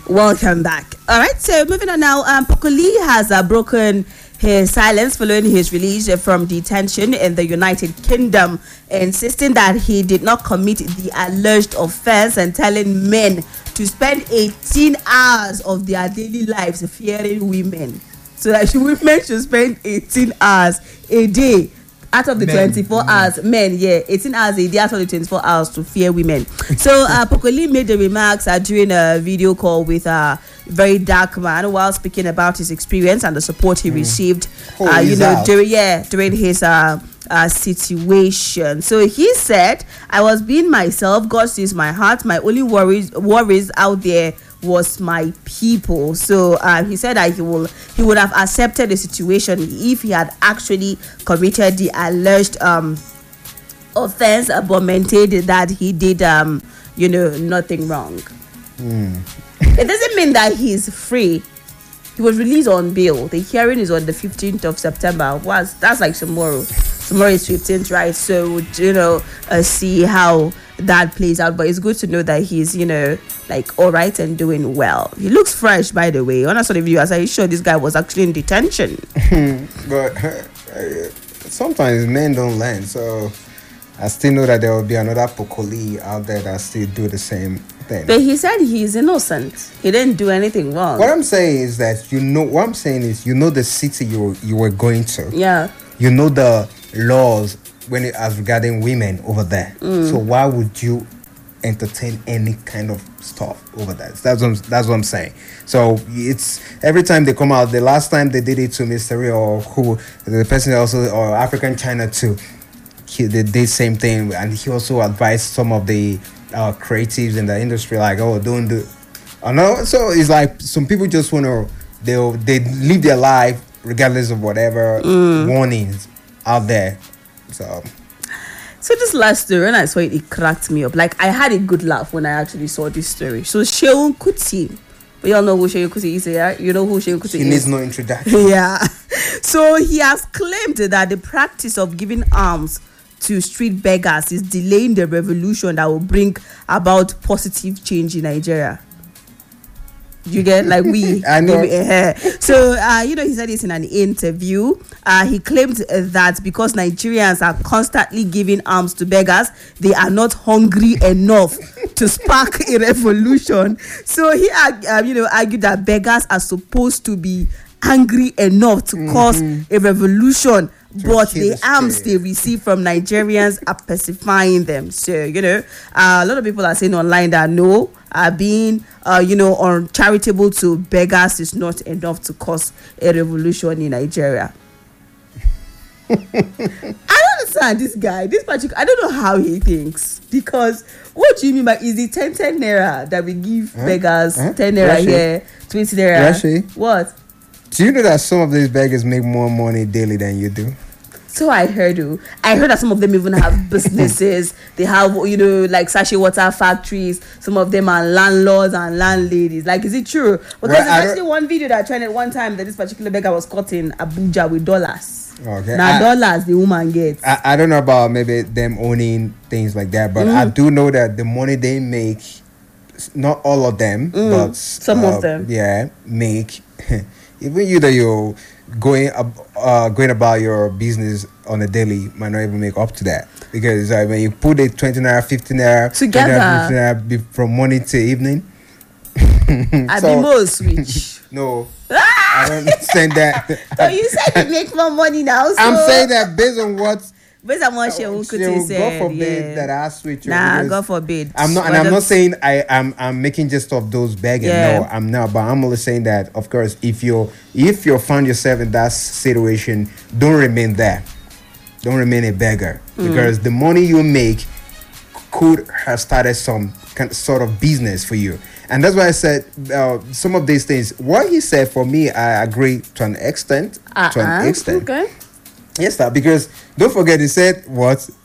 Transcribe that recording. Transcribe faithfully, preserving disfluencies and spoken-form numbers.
Welcome back. All right, so moving on now. Um, Pokoli has uh, broken his silence following his release from detention in the United Kingdom, insisting that he did not commit the alleged offense and telling men to spend eighteen hours of their daily lives fearing women. So that women should spend eighteen hours a day out of the men, twenty-four men. hours, men, yeah, eighteen hours a day out of the twenty-four hours to fear women. So uh, Pokoli made the remarks uh, during a video call with a very dark man while speaking about his experience and the support he mm. received, oh, uh, you know, out. during yeah during his uh, uh, situation. So he said, "I was being myself. God sees my heart. My only worries worries out there was my people." So uh, he said that he will he would have accepted the situation if he had actually committed the alleged um offense, uh, but maintained that he did um you know nothing wrong. Mm. It doesn't mean that he's free. He was released on bail. The hearing is on the fifteenth of September. Was that's like tomorrow. Tomorrow is fifteenth, right? So you know, uh, see how that plays out. But it's good to know that he's, you know, like all right and doing well. He looks fresh, by the way. When I saw the video, I was sure this guy was actually in detention. But uh, sometimes men don't learn. So I still know that there will be another Pokoli out there that still do the same thing. But he said he's innocent. He didn't do anything wrong. What I'm saying is that you know. What I'm saying is you know the city you you were going to. Yeah. You know the laws when it as regarding women over there. Mm. So why would you entertain any kind of stuff over there? That's what I'm, that's what I'm saying. So it's every time they come out. The last time they did it to Mister Ray or who the person also or African China too. He they did same thing, and he also advised some of the uh, creatives in the industry like, oh, don't do. I know. So it's like some people just want to they they live their life regardless of whatever mm. warnings out there. So. So this last story, when I saw it, it cracked me up. Like, I had a good laugh when I actually saw this story. So Seun Kuti, we all know who Seun Kuti is, yeah? You know who Seun Kuti he is? He needs no introduction. Yeah. So he has claimed that the practice of giving alms to street beggars is delaying the revolution that will bring about positive change in Nigeria. You get like we I know. We, uh, so uh, you know, he said this in an interview. Uh, he claimed that because Nigerians are constantly giving alms to beggars, they are not hungry enough to spark a revolution. So he uh, you know argued that beggars are supposed to be angry enough to mm-hmm. cause a revolution, to but the alms they receive from Nigerians are pacifying them. So you know, uh, a lot of people are saying online that no, uh, being uh, you know uncharitable to beggars is not enough to cause a revolution in Nigeria. I don't understand this guy. This particular, I don't know how he thinks, because what do you mean by is the ten ten naira that we give huh? beggars huh? ten naira Rashi? Here, twenty naira? Rashi? What? Do you know that some of these beggars make more money daily than you do? So I heard. Oh, I heard that some of them even have businesses. They have, you know, like sachet water factories. Some of them are landlords and landladies. Like, is it true? Because well, there's actually one video that I tried at one time that this particular beggar was caught in Abuja with dollars. Okay. Now dollars the woman gets. I, I don't know about maybe them owning things like that, but mm. I do know that the money they make, not all of them, mm. but some uh, of them, yeah, make. Even you that you're going uh, going about your business on a daily might not even make up to that, because uh, when you put a twenty naira, fifteen naira together fifteen naira from morning to evening, I so, be most rich. No, I don't understand that. So you said you make more money now. So. I'm saying that based on what. Based on what Seun Kuti said, God forbid yeah. that I switch. Nah, God forbid. I'm not, and I'm not saying I am. I'm, I'm making just of those begging. Yeah. No, I'm not. But I'm only saying that, of course, if you if you found yourself in that situation, don't remain there. Don't remain a beggar, mm. because the money you make could have started some kind of, sort of business for you. And that's why I said uh, some of these things. What he said, for me, I agree to an extent. Uh-uh. To an extent. Okay. Yes, sir, because don't forget, he said what?